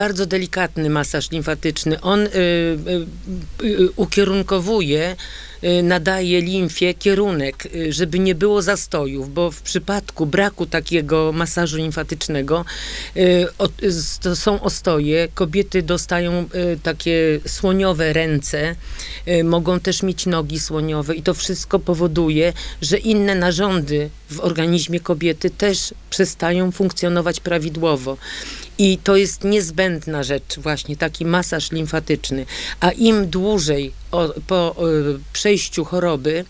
Bardzo delikatny masaż limfatyczny. On ukierunkowuje, nadaje limfie kierunek, żeby nie było zastojów, bo w przypadku braku takiego masażu limfatycznego to są ostoje. Kobiety dostają takie słoniowe ręce, mogą też mieć nogi słoniowe i to wszystko powoduje, że inne narządy w organizmie kobiety też przestają funkcjonować prawidłowo. I to jest niezbędna rzecz, właśnie taki masaż limfatyczny. A im dłużej po przejściu choroby,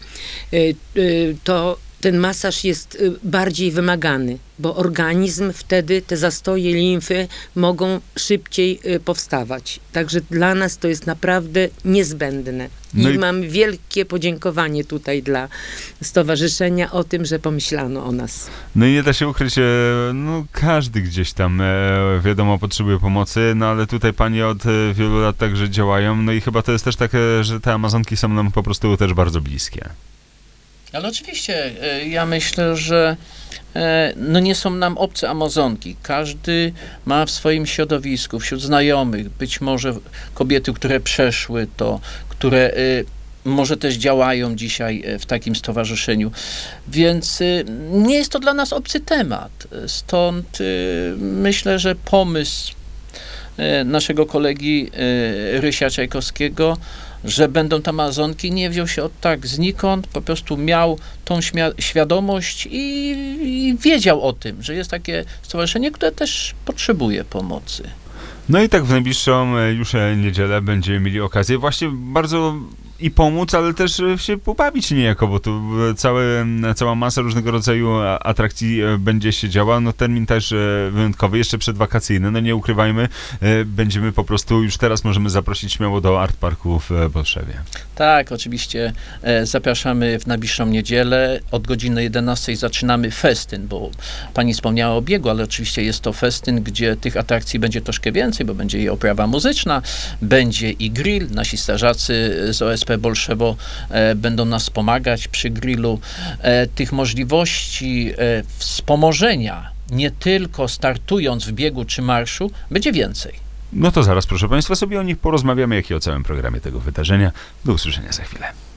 to ten masaż jest bardziej wymagany, bo organizm wtedy, te zastoje limfy mogą szybciej powstawać. Także dla nas to jest naprawdę niezbędne. I mam wielkie podziękowanie tutaj dla stowarzyszenia o tym, że pomyślano o nas. No i nie da się ukryć, no każdy gdzieś tam, wiadomo, potrzebuje pomocy, no ale tutaj panie od wielu lat także działają, no i chyba to jest też takie, że te Amazonki są nam po prostu też bardzo bliskie. Ale oczywiście, ja myślę, że no nie są nam obce Amazonki. Każdy ma w swoim środowisku, wśród znajomych, być może kobiety, które przeszły to, które może też działają dzisiaj w takim stowarzyszeniu. Więc nie jest to dla nas obcy temat. Stąd myślę, że pomysł naszego kolegi Rysia Czajkowskiego, że będą tam Amazonki, nie wziął się od tak znikąd, po prostu miał tą świadomość i wiedział o tym, że jest takie stowarzyszenie, które też potrzebuje pomocy. No i tak w najbliższą już niedzielę będziemy mieli okazję właśnie bardzo i pomóc, ale też się pobawić niejako, bo tu cała masa różnego rodzaju atrakcji będzie się działa. No termin też wyjątkowy, jeszcze przedwakacyjny, no nie ukrywajmy, będziemy po prostu, już teraz możemy zaprosić śmiało do Art Parku w Bolszewie. Tak, oczywiście zapraszamy w najbliższą niedzielę. Od godziny 11 zaczynamy festyn, bo pani wspomniała o biegu, ale oczywiście jest to festyn, gdzie tych atrakcji będzie troszkę więcej, bo będzie i oprawa muzyczna, będzie i grill. Nasi strażacy z OSP Bolszewo będą nas wspomagać przy grillu. Tych możliwości wspomożenia, nie tylko startując w biegu czy marszu, będzie więcej. No to zaraz, proszę państwa, sobie o nich porozmawiamy, jak i o całym programie tego wydarzenia. Do usłyszenia za chwilę.